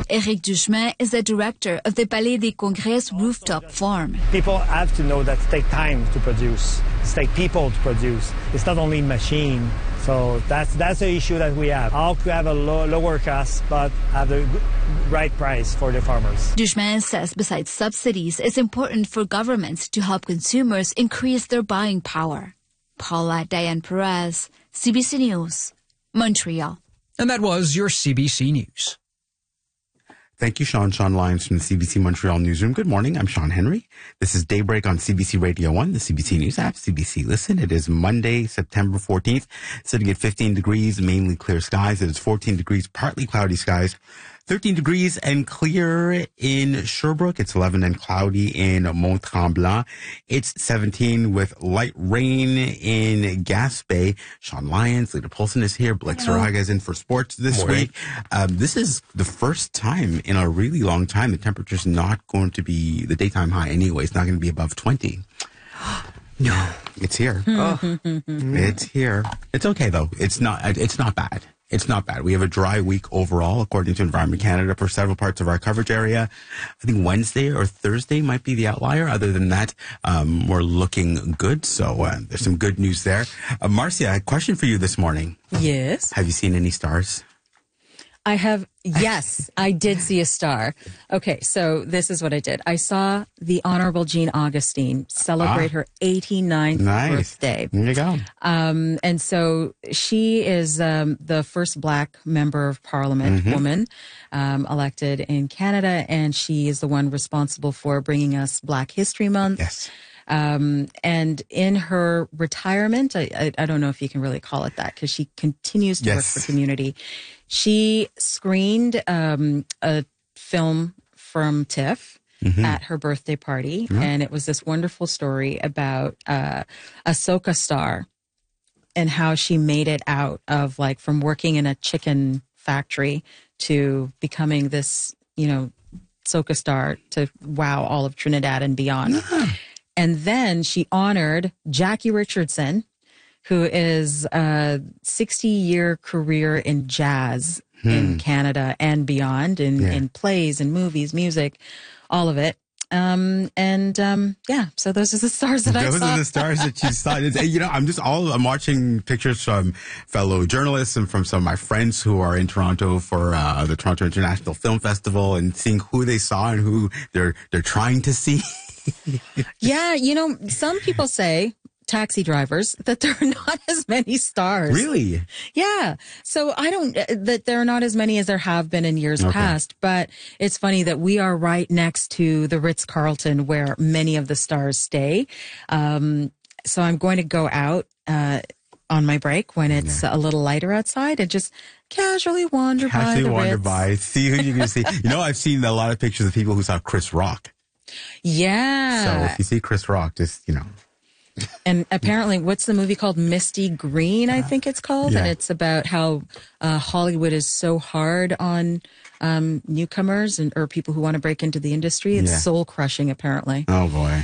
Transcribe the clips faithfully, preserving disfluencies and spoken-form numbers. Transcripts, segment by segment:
Éric Duchemin is the director of the Palais des Congrès rooftop farm. People have to know that it takes time to produce. It takes people to produce. It's not only machine. So that's that's the issue that we have. How to have a low, lower cost, but have the right price for the farmers. Duchemin says besides subsidies, it's important for governments to help consumers increase their buying power. Paula Diane Perez, C B C News, Montreal. And that was your C B C News. Thank you, Sean. Sean Lyons from the C B C Montreal Newsroom. Good morning. I'm Sean Henry. This is Daybreak on C B C Radio one, the C B C News app, C B C Listen. It is Monday, September fourteenth, sitting at fifteen degrees, mainly clear skies. It is fourteen degrees, partly cloudy skies. thirteen degrees and clear in Sherbrooke. It's eleven and cloudy in Mont-Tremblant. It's seventeen with light rain in Gaspé. Sean Lyons, Lita Polson is here. Blake Saraga is in for sports this Morning. week. Um, this is the first time in a really long time the temperature's not going to be, the daytime high anyway, it's not going to be above twenty. No. It's here. Oh. It's here. It's okay, though. It's not, it's not bad. It's not bad. We have a dry week overall, according to Environment Canada, for several parts of our coverage area. I think Wednesday or Thursday might be the outlier. Other than that, um, we're looking good. So uh, there's some good news there. Uh, Marcia, a question for you this morning. Yes. Have you seen any stars? I have, yes, I did see a star. Okay, so this is what I did. I saw the Honorable Jean Augustine celebrate Ah. her eighty-ninth Nice. birthday. There you go. Um, and so she is um, the first Black member of Parliament Mhm. woman um, elected in Canada, and she is the one responsible for bringing us Black History Month. Yes. Um, and in her retirement, I, I, I don't know if you can really call it that because she continues to Yes. work for community. She screened um, a film from TIFF Mhm. at her birthday party, Yeah. and it was this wonderful story about uh, Ahsoka Star and how she made it out of like from working in a chicken factory to becoming this, you know, Ahsoka Star to wow all of Trinidad and beyond. And then she honored Jackie Richardson, who is a sixty-year career in jazz in Canada and beyond, in, Yeah. in plays and movies, music, all of it. Um, and um, yeah, so those are the stars that I Those saw. are the stars that you saw. It's, you know, I'm just all, I'm watching pictures from fellow journalists and from some of my friends who are in Toronto for uh, the Toronto International Film Festival and seeing who they saw and who they're, they're trying to see. Yeah, you know, some people say, taxi drivers, that there are not as many stars. Really? Yeah. So I don't, that there are not as many as there have been in years Okay. past, but it's funny that we are right next to the Ritz-Carlton where many of the stars stay. Um, so I'm going to go out, uh, on my break when it's a little lighter outside and just casually wander by Actually the wander Ritz. by, see who you can see. You know, I've seen a lot of pictures of people who saw Chris Rock. Yeah. So if you see Chris Rock, just, you know. And apparently, what's the movie called? Misty Green, I think it's called. Yeah. And it's about how uh, Hollywood is so hard on um, newcomers and or people who want to break into the industry. It's Yeah. soul crushing, apparently. Oh, boy.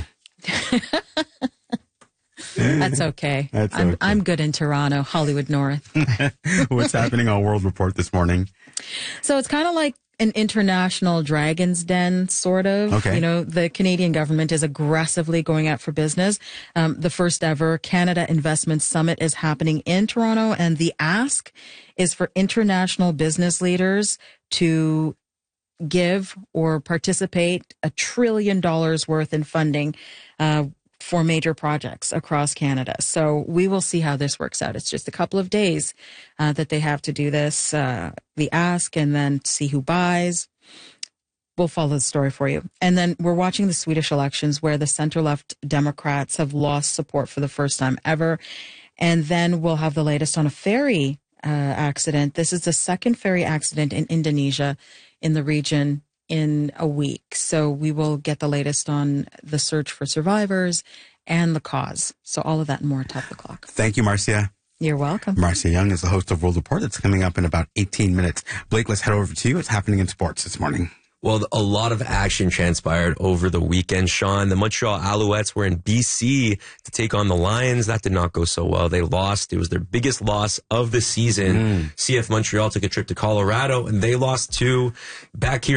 That's okay. That's I'm, okay. I'm good in Toronto, Hollywood North. What's happening on World Report this morning? So it's kind of like an international dragon's den, sort of. Okay. You know, the Canadian government is aggressively going out for business. Um, the first ever Canada Investment Summit is happening in Toronto, and the ask is for international business leaders to give or participate a trillion dollars worth in funding uh, for major projects across Canada. So we will see how this works out. It's just a couple of days uh, that they have to do this, uh, the ask, and then see who buys. We'll follow the story for you. And then we're watching the Swedish elections where the center-left Democrats have lost support for the first time ever. And then we'll have the latest on a ferry uh, accident. This is the second ferry accident in Indonesia in the region in a week. So we will get the latest on the search for survivors and the cause. So all of that and more at top of the clock. Thank you, Marcia. You're welcome. Marcia Young is the host of World Report. That's coming up in about eighteen minutes. Blake, let's head over to you. What's happening in sports this morning? Well, a lot of action transpired over the weekend, Sean. The Montreal Alouettes were in B C to take on the Lions. That did not go so well. They lost. It was their biggest loss of the season. Mm. C F Montreal took a trip to Colorado, and they lost two. Back here